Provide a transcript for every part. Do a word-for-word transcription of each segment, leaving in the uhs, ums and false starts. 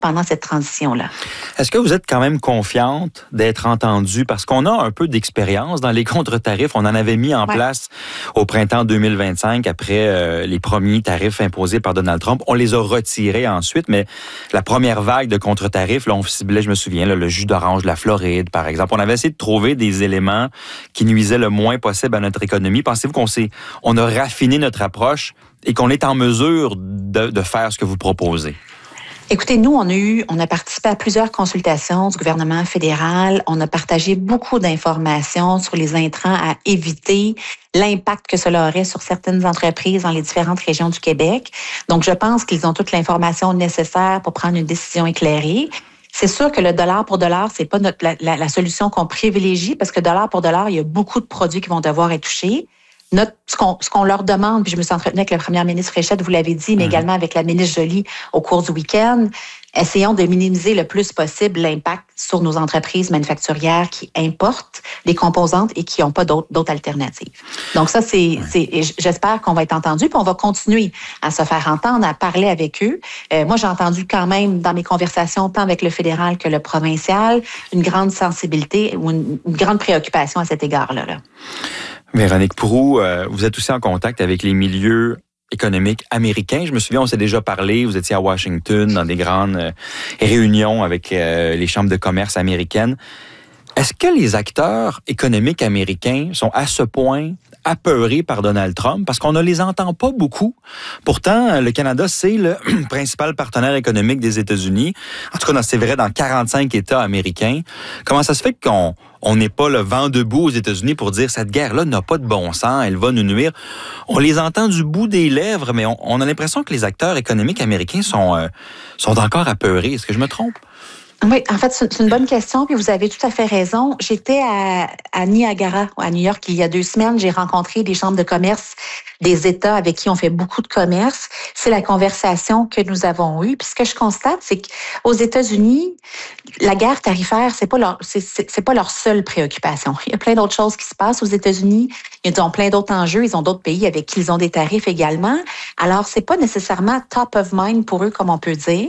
pendant cette transition-là. Est-ce que vous êtes quand même confiante d'être entendue? Parce qu'on a un peu d'expérience dans les contre-tarifs. On en avait mis en ouais. place au printemps deux mille vingt-cinq après euh, les premiers tarifs imposés par Donald Trump. On les a retirés ensuite, mais la première vague de contre-tarifs, là, on ciblait, je me souviens, là, le jus d'orange de la Floride, par exemple. On avait essayé de trouver des éléments qui nuisaient le moins possible à notre économie. Pensez-vous qu'on s'est, on a raffiné notre approche et qu'on est en mesure de, de faire ce que vous proposez? Écoutez, nous, on a eu, on a participé à plusieurs consultations du gouvernement fédéral. On a partagé beaucoup d'informations sur les intrants à éviter, l'impact que cela aurait sur certaines entreprises dans les différentes régions du Québec. Donc, je pense qu'ils ont toute l'information nécessaire pour prendre une décision éclairée. C'est sûr que le dollar pour dollar, c'est pas notre, la, la, la solution qu'on privilégie parce que dollar pour dollar, il y a beaucoup de produits qui vont devoir être touchés. Notre, ce, qu'on, ce qu'on leur demande, puis je me suis entretenue avec la première ministre Fréchette, vous l'avez dit, mais mmh. également avec la ministre Joly au cours du week-end, essayons de minimiser le plus possible l'impact sur nos entreprises manufacturières qui importent des composantes et qui n'ont pas d'autres, d'autres alternatives. Donc ça, c'est, mmh. c'est, j'espère qu'on va être entendu, puis on va continuer à se faire entendre, à parler avec eux. Euh, moi, j'ai entendu quand même dans mes conversations, tant avec le fédéral que le provincial, une grande sensibilité ou une, une grande préoccupation à cet égard-là. Là. Véronique Proulx, euh, vous êtes aussi en contact avec les milieux économiques américains. Je me souviens, on s'est déjà parlé, vous étiez à Washington dans des grandes euh, réunions avec euh, les chambres de commerce américaines. Est-ce que les acteurs économiques américains sont à ce point apeurés par Donald Trump? Parce qu'on ne les entend pas beaucoup. Pourtant, le Canada, c'est le principal partenaire économique des États-Unis. En tout cas, c'est vrai dans quarante-cinq États américains. Comment ça se fait qu'on on n'est pas le vent debout aux États-Unis pour dire cette guerre-là n'a pas de bon sens, elle va nous nuire? On les entend du bout des lèvres, mais on, on a l'impression que les acteurs économiques américains sont, euh, sont encore apeurés. Est-ce que je me trompe? Oui, en fait, c'est une bonne question, puis vous avez tout à fait raison. J'étais à, à Niagara, à New York, il y a deux semaines. J'ai rencontré des chambres de commerce des États avec qui on fait beaucoup de commerce. C'est la conversation que nous avons eue. Puis ce que je constate, c'est qu'aux États-Unis, la guerre tarifaire, c'est pas leur, c'est, c'est, c'est pas leur seule préoccupation. Il y a plein d'autres choses qui se passent aux États-Unis. Ils ont plein d'autres enjeux. Ils ont d'autres pays avec qui ils ont des tarifs également. Alors, c'est pas nécessairement top of mind pour eux, comme on peut dire.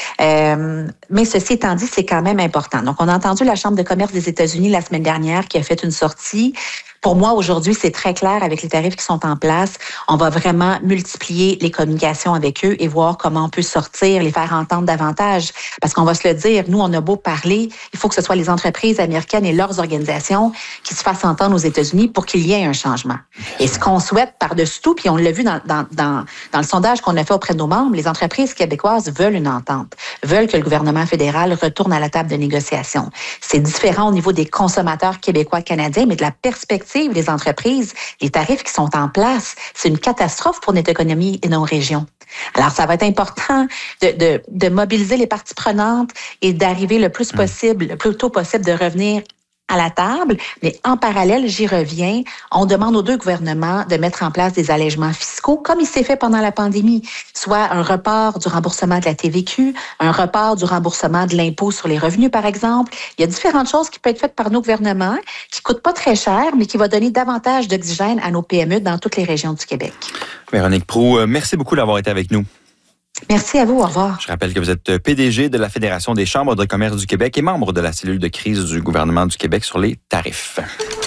Euh, mais ceci étant dit, c'est quand même important. Donc, on a entendu la Chambre de commerce des États-Unis la semaine dernière qui a fait une sortie. Pour moi, aujourd'hui, c'est très clair avec les tarifs qui sont en place. On va vraiment multiplier les communications avec eux et voir comment on peut sortir, les faire entendre davantage. Parce qu'on va se le dire, nous, on a beau parler, il faut que ce soit les entreprises américaines et leurs organisations qui se fassent entendre aux États-Unis pour qu'il y ait un changement. Et ce qu'on souhaite par-dessus tout, puis on l'a vu dans, dans, dans, dans le sondage qu'on a fait auprès de nos membres, les entreprises québécoises veulent une entente, veulent que le gouvernement fédéral retourne à la table de négociation. C'est différent au niveau des consommateurs québécois canadiens, mais de la perspective des entreprises, les tarifs qui sont en place, c'est une catastrophe pour notre économie et nos régions. Alors, ça va être important de, de, de mobiliser les parties prenantes et d'arriver le plus possible, le plus tôt possible de revenir à la table, mais en parallèle, j'y reviens, on demande aux deux gouvernements de mettre en place des allègements fiscaux, comme il s'est fait pendant la pandémie, soit un report du remboursement de la T V Q, un report du remboursement de l'impôt sur les revenus, par exemple. Il y a différentes choses qui peuvent être faites par nos gouvernements, qui coûtent pas très cher, mais qui vont donner davantage d'oxygène à nos P M E dans toutes les régions du Québec. Véronique Proulx, merci beaucoup d'avoir été avec nous. Merci à vous. Au revoir. Je rappelle que vous êtes P D G de la Fédération des chambres de commerce du Québec et membre de la cellule de crise du gouvernement du Québec sur les tarifs.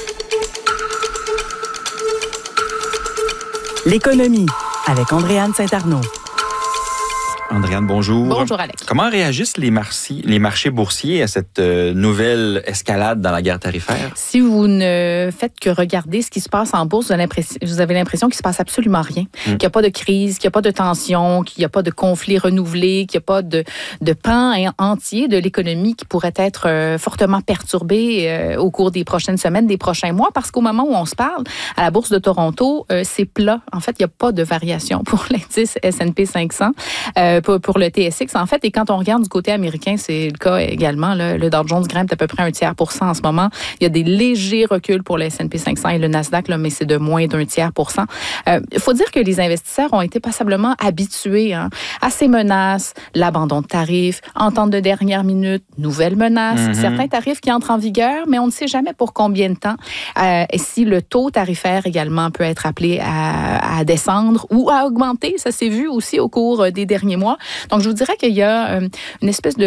L'économie avec Andréane Saint-Arnaud. Andréane, bonjour. Bonjour, Alex. Comment réagissent les, marci- les marchés boursiers à cette euh, nouvelle escalade dans la guerre tarifaire? Si vous ne faites que regarder ce qui se passe en bourse, vous avez l'impression, vous avez l'impression qu'il ne se passe absolument rien. Mm. Qu'il n'y a pas de crise, qu'il n'y a pas de tension, qu'il n'y a pas de conflit renouvelé, qu'il n'y a pas de, de pan entier de l'économie qui pourrait être euh, fortement perturbé euh, au cours des prochaines semaines, des prochains mois, parce qu'au moment où on se parle, à la Bourse de Toronto, euh, c'est plat. En fait, il n'y a pas de variation pour l'indice S and P cinq cents. Euh, pour le T S X, en fait. Et quand on regarde du côté américain, c'est le cas également. Là, le Dow Jones grimpe à peu près un tiers pour cent en ce moment. Il y a des légers reculs pour le S and P cinq cents et le Nasdaq, là, mais c'est de moins d'un tiers pour cent. Il euh, faut dire que les investisseurs ont été passablement habitués hein, à ces menaces, l'abandon de tarifs, entente de dernière minute, nouvelles menaces, mm-hmm. certains tarifs qui entrent en vigueur, mais on ne sait jamais pour combien de temps. Euh, et si le taux tarifaire également peut être appelé à, à descendre ou à augmenter, ça s'est vu aussi au cours des derniers mois. mois. Donc, je vous dirais qu'il y a euh, une espèce de